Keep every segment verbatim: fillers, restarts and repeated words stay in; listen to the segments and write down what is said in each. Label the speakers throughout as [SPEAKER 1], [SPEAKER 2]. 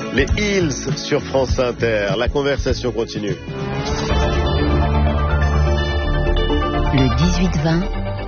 [SPEAKER 1] Les Hills sur France Inter. La conversation continue.
[SPEAKER 2] Le dix-huit vingt.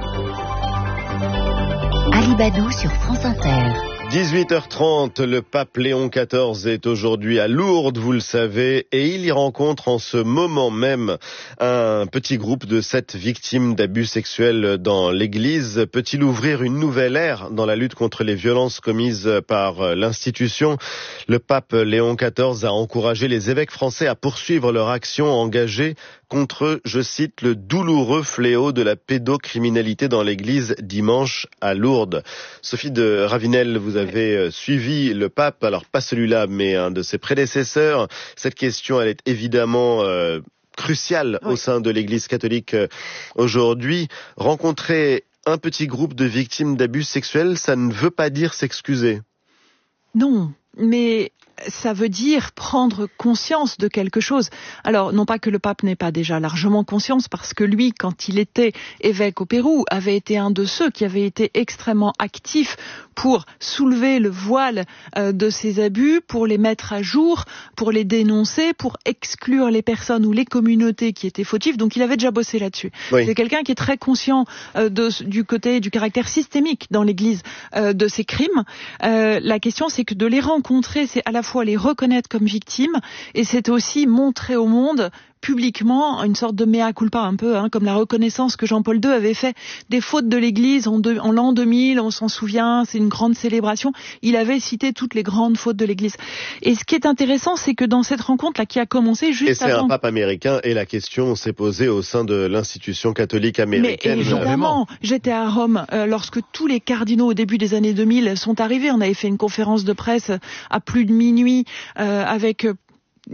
[SPEAKER 2] Ali Badou sur France Inter.
[SPEAKER 1] dix-huit heures trente, le pape Léon quatorze est aujourd'hui à Lourdes, vous le savez, et il y rencontre en ce moment même un petit groupe de sept victimes d'abus sexuels dans l'église. Peut-il ouvrir une nouvelle ère dans la lutte contre les violences commises par l'institution? Le pape Léon quatorze a encouragé les évêques français à poursuivre leur action engagée contre, je cite, le douloureux fléau de la pédocriminalité dans l'église dimanche à Lourdes. Sophie de Ravinel, vous avez suivi le pape, alors pas celui-là, mais un de ses prédécesseurs. Cette question, elle est évidemment euh, cruciale oui. au sein de l'église catholique aujourd'hui. Rencontrer un petit groupe de victimes d'abus sexuels, ça ne veut pas dire s'excuser.
[SPEAKER 3] Non, mais ça veut dire prendre conscience de quelque chose. Alors, non pas que le pape n'ait pas déjà largement conscience, parce que lui, quand il était évêque au Pérou, avait été un de ceux qui avait été extrêmement actif pour soulever le voile euh, de ces abus, pour les mettre à jour, pour les dénoncer, pour exclure les personnes ou les communautés qui étaient fautives. Donc, il avait déjà bossé là-dessus. Oui. C'est quelqu'un qui est très conscient euh, de, du côté du caractère systémique dans l'Église euh, de ces crimes. Euh, la question, c'est que de les rencontrer, c'est à la fois les reconnaître comme victimes, et c'est aussi montrer au monde publiquement une sorte de mea culpa, un peu hein, comme la reconnaissance que Jean-Paul deux avait fait des fautes de l'Église en, de, en l'an deux mille, on s'en souvient, c'est une grande célébration, il avait cité toutes les grandes fautes de l'Église. Et ce qui est intéressant, c'est que dans cette rencontre-là qui a commencé juste
[SPEAKER 1] et c'est
[SPEAKER 3] avant...
[SPEAKER 1] un pape américain, et la question s'est posée au sein de l'institution catholique américaine.
[SPEAKER 3] Mais évidemment, j'étais à Rome euh, lorsque tous les cardinaux au début des années deux mille sont arrivés, on avait fait une conférence de presse à plus de minuit euh, avec... Euh,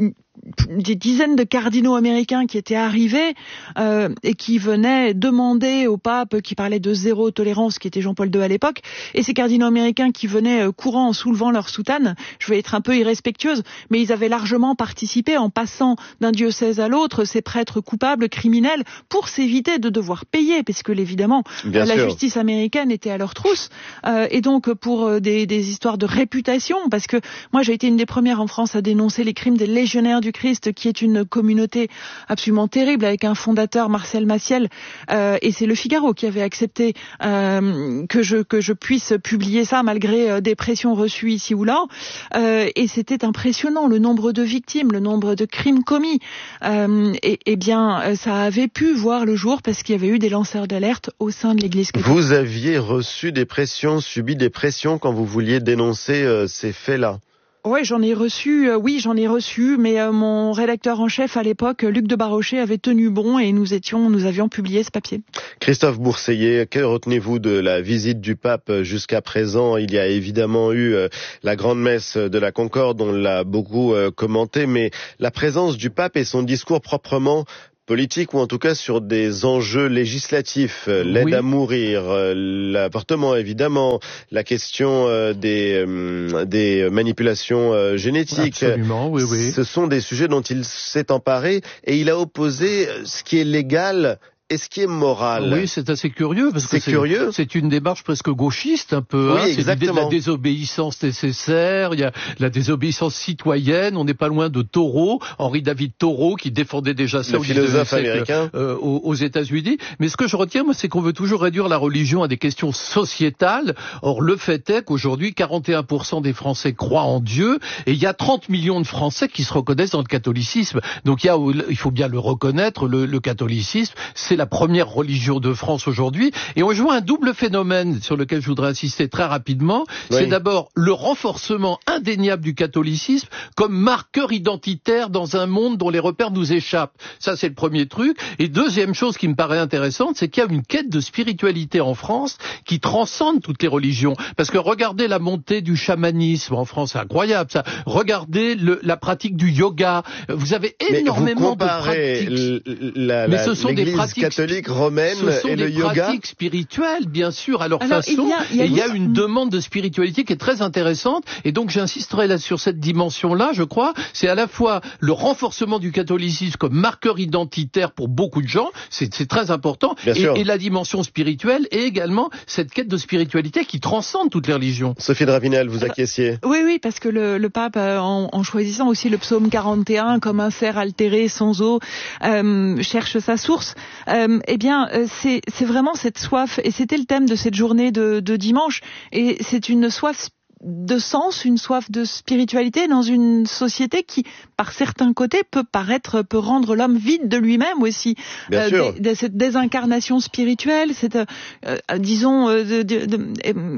[SPEAKER 3] des dizaines de cardinaux américains qui étaient arrivés euh, et qui venaient demander au pape, qui parlait de zéro tolérance, qui était Jean-Paul deux à l'époque, et ces cardinaux américains qui venaient euh, courant en soulevant leur soutane. Je vais être un peu irrespectueuse, mais ils avaient largement participé en passant d'un diocèse à l'autre ces prêtres coupables, criminels, pour s'éviter de devoir payer, parce que évidemment
[SPEAKER 1] Bien
[SPEAKER 3] la
[SPEAKER 1] sûr.
[SPEAKER 3] justice américaine était à leur trousse, euh, et donc pour des, des histoires de réputation, parce que moi j'ai été une des premières en France à dénoncer les crimes des légionnaires du Christ, qui est une communauté absolument terrible, avec un fondateur, Marcel Maciel, euh, et c'est Le Figaro qui avait accepté euh, que je que je puisse publier ça malgré euh, des pressions reçues ici ou là, euh, et c'était impressionnant le nombre de victimes, le nombre de crimes commis, euh, et, et bien ça avait pu voir le jour parce qu'il y avait eu des lanceurs d'alerte au sein de l'Église catholique.
[SPEAKER 1] Vous aviez reçu des pressions, subi des pressions quand vous vouliez dénoncer euh, ces faits-là?
[SPEAKER 3] Ouais, j'en ai reçu, euh, oui, j'en ai reçu, mais euh, mon rédacteur en chef à l'époque, Luc de Barochet, avait tenu bon et nous étions, nous avions publié ce papier.
[SPEAKER 1] Christophe Bourseiller, que retenez-vous de la visite du pape jusqu'à présent? Il y a évidemment eu euh, la grande messe de la Concorde, on l'a beaucoup euh, commenté, mais la présence du pape et son discours proprement politique, ou en tout cas sur des enjeux législatifs, l'aide oui. à mourir, l'avortement évidemment, la question des, des manipulations génétiques.
[SPEAKER 4] Absolument, oui, oui.
[SPEAKER 1] Ce sont des sujets dont il s'est emparé et il a opposé ce qui est légal et ce qui est moral.
[SPEAKER 4] Oui, c'est assez curieux, parce
[SPEAKER 1] c'est
[SPEAKER 4] que c'est,
[SPEAKER 1] curieux.
[SPEAKER 4] c'est une démarche presque gauchiste, un peu.
[SPEAKER 1] Oui,
[SPEAKER 4] hein. C'est
[SPEAKER 1] exactement.
[SPEAKER 4] l'idée de la désobéissance nécessaire, il y a la désobéissance citoyenne, on n'est pas loin de Thoreau, Henri David Thoreau, qui défendait déjà ça
[SPEAKER 1] le
[SPEAKER 4] au
[SPEAKER 1] philosophe
[SPEAKER 4] siècle,
[SPEAKER 1] américain.
[SPEAKER 4] Euh, aux, aux États-Unis. Mais ce que je retiens, moi, c'est qu'on veut toujours réduire la religion à des questions sociétales. Or, le fait est qu'aujourd'hui, quarante et un pour cent des Français croient en Dieu, et il y a trente millions de Français qui se reconnaissent dans le catholicisme. Donc, il y a, il faut bien le reconnaître, le, le catholicisme, c'est la première religion de France aujourd'hui, et on joue un double phénomène sur lequel je voudrais insister très rapidement. Oui. C'est d'abord le renforcement indéniable du catholicisme comme marqueur identitaire dans un monde dont les repères nous échappent. Ça, c'est le premier truc. Et deuxième chose qui me paraît intéressante, c'est qu'il y a une quête de spiritualité en France qui transcende toutes les religions. Parce que regardez la montée du chamanisme en France, c'est incroyable ça. Regardez le, la pratique du yoga. Vous avez énormément
[SPEAKER 1] de
[SPEAKER 4] pratiques.
[SPEAKER 1] La, la,
[SPEAKER 4] mais ce sont des pratiques
[SPEAKER 1] catholique romaine
[SPEAKER 4] ce sont
[SPEAKER 1] et
[SPEAKER 4] des
[SPEAKER 1] le yoga.
[SPEAKER 4] pratiques spirituelles, bien sûr, à leur
[SPEAKER 3] Alors,
[SPEAKER 4] façon.
[SPEAKER 3] il y a, il y a
[SPEAKER 4] et il y a
[SPEAKER 3] une...
[SPEAKER 4] une demande de spiritualité qui est très intéressante. Et donc, j'insisterai là sur cette dimension-là, je crois. C'est à la fois le renforcement du catholicisme comme marqueur identitaire pour beaucoup de gens. C'est, c'est très important. Et, et la dimension spirituelle et également cette quête de spiritualité qui transcende toutes les religions.
[SPEAKER 1] Sophie de Ravinel, vous acquiesciez?
[SPEAKER 3] Oui, oui, parce que le, le pape, en, en choisissant aussi le psaume quarante et un comme un cerf altéré sans eau, euh, cherche sa source. Euh, eh bien, c'est, c'est vraiment cette soif, et c'était le thème de cette journée de, de dimanche. Et c'est une soif de sens, une soif de spiritualité dans une société qui, par certains côtés, peut paraître, peut rendre l'homme vide de lui-même aussi.
[SPEAKER 1] Bien euh, sûr.
[SPEAKER 3] De, de cette désincarnation spirituelle, cette, euh, disons, euh, de, de, de,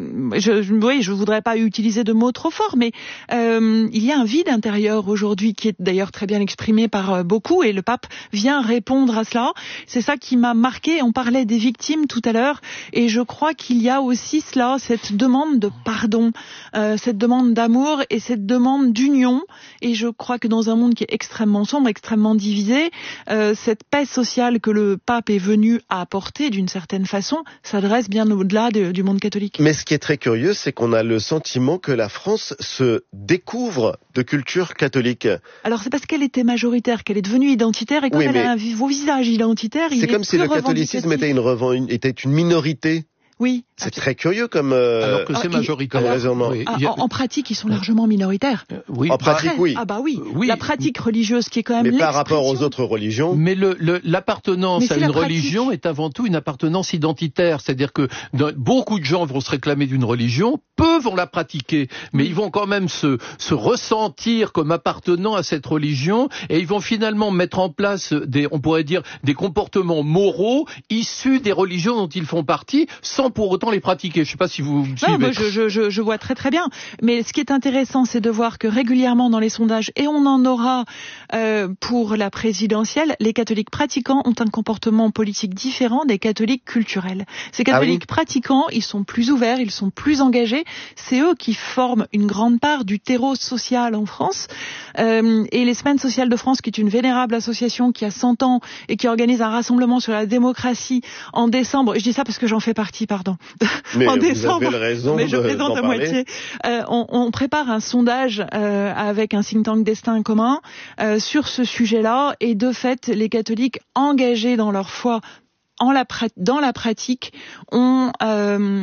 [SPEAKER 3] je, je, oui, je voudrais pas utiliser de mots trop forts, mais euh, il y a un vide intérieur aujourd'hui qui est d'ailleurs très bien exprimé par euh, beaucoup, et le pape vient répondre à cela. C'est ça qui m'a marqué. On parlait des victimes tout à l'heure, et je crois qu'il y a aussi cela, cette demande de pardon. Euh, cette demande d'amour et cette demande d'union, et je crois que dans un monde qui est extrêmement sombre, extrêmement divisé, euh, cette paix sociale que le pape est venu à apporter d'une certaine façon s'adresse bien au-delà de, du monde catholique.
[SPEAKER 1] Mais ce qui est très curieux, c'est qu'on a le sentiment que la France se découvre de culture catholique.
[SPEAKER 3] Alors c'est parce qu'elle était majoritaire, qu'elle est devenue identitaire, et comme oui, elle a un visage identitaire,
[SPEAKER 1] il est comme si le catholicisme était une, une, était une minorité.
[SPEAKER 3] Oui.
[SPEAKER 1] C'est absolument. Très curieux comme... Euh...
[SPEAKER 4] Alors que c'est
[SPEAKER 3] ah,
[SPEAKER 4] majoritaire.
[SPEAKER 3] Oui. Ah, en, en pratique, ils sont largement minoritaires.
[SPEAKER 4] Euh, oui.
[SPEAKER 1] En pratique, oui.
[SPEAKER 3] Ah bah oui. oui. La pratique religieuse qui est quand même
[SPEAKER 1] Mais par rapport aux autres religions...
[SPEAKER 4] Mais le, le, l'appartenance à une religion est avant tout une appartenance identitaire. C'est-à-dire que de, beaucoup de gens vont se réclamer d'une religion, peu vont la pratiquer, mais oui. ils vont quand même se, se ressentir comme appartenant à cette religion, et ils vont finalement mettre en place des, on pourrait dire, des comportements moraux issus des religions dont ils font partie, sans pour autant les pratiquer. Je ne sais pas si vous me suivez.
[SPEAKER 3] Non, moi, je, je, je vois très très bien. Mais ce qui est intéressant, c'est de voir que régulièrement dans les sondages, et on en aura euh, pour la présidentielle, les catholiques pratiquants ont un comportement politique différent des catholiques culturels. Ces catholiques ah oui. pratiquants, ils sont plus ouverts, ils sont plus engagés. C'est eux qui forment une grande part du terreau social en France. Euh, et les Semaines sociales de France, qui est une vénérable association qui a cent ans et qui organise un rassemblement sur la démocratie en décembre. Je dis ça parce que j'en fais partie, pardon.
[SPEAKER 1] Mais
[SPEAKER 3] en
[SPEAKER 1] vous
[SPEAKER 3] décembre,
[SPEAKER 1] avez raison
[SPEAKER 3] mais je plaisante à moitié. Euh, on, on prépare un sondage euh, avec un think tank Destin commun euh, sur ce sujet-là, et de fait, les catholiques engagés dans leur foi en la, dans la pratique ont euh,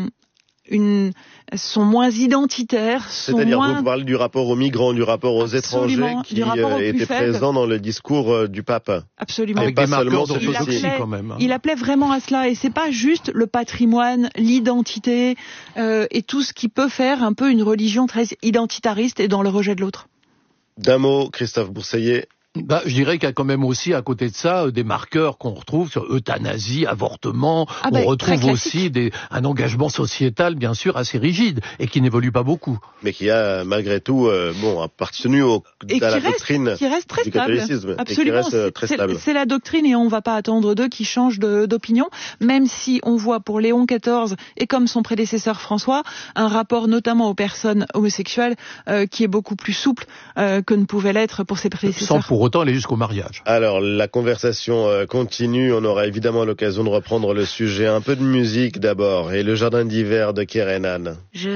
[SPEAKER 3] une sont moins identitaires, sont
[SPEAKER 1] C'est-à-dire,
[SPEAKER 3] moins...
[SPEAKER 1] vous parlez du rapport aux migrants, du rapport aux
[SPEAKER 3] Absolument,
[SPEAKER 1] étrangers qui
[SPEAKER 3] euh,
[SPEAKER 1] était présent dans le discours euh, du pape.
[SPEAKER 3] Absolument.
[SPEAKER 4] Avec
[SPEAKER 1] pas
[SPEAKER 4] des marqueurs
[SPEAKER 1] seulement
[SPEAKER 4] d'orthodoxie quand même. Hein.
[SPEAKER 3] Il appelait vraiment à cela, et c'est pas juste le patrimoine, l'identité euh, et tout ce qui peut faire un peu une religion très identitariste et dans le rejet de l'autre.
[SPEAKER 1] D'un mot, Christophe Bourseillet.
[SPEAKER 4] Bah, je dirais qu'il y a quand même aussi, à côté de ça, des marqueurs qu'on retrouve sur euthanasie, avortement.
[SPEAKER 3] Ah bah,
[SPEAKER 4] on retrouve aussi des, un engagement sociétal, bien sûr, assez rigide et qui n'évolue pas beaucoup.
[SPEAKER 1] Mais qui a, malgré tout, euh, bon, appartenu au,
[SPEAKER 3] et
[SPEAKER 1] à la
[SPEAKER 3] reste,
[SPEAKER 1] doctrine
[SPEAKER 3] qui reste très
[SPEAKER 1] du
[SPEAKER 3] stable.
[SPEAKER 1] catholicisme.
[SPEAKER 3] Absolument.
[SPEAKER 1] Et qui reste très stable.
[SPEAKER 3] C'est, c'est la doctrine, et on ne va pas attendre d'eux qui changent de, d'opinion, même si on voit pour Léon quatorze, et comme son prédécesseur François, un rapport notamment aux personnes homosexuelles euh, qui est beaucoup plus souple euh, que ne pouvait l'être pour ses prédécesseurs.
[SPEAKER 4] Sans pour autant aller jusqu'au mariage.
[SPEAKER 1] Alors, la conversation continue. On aura évidemment l'occasion de reprendre le sujet. Un peu de musique d'abord. Et le jardin d'hiver de Kerenan. Je